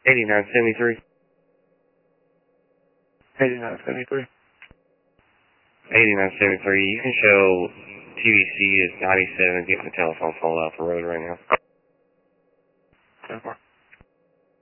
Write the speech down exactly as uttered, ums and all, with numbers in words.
eighty-nine seventy-three. eighty-nine seventy-three. eighty-nine seventy-three. You can show T V C is ninety-seven getting the telephone pole out the road right now. ten four.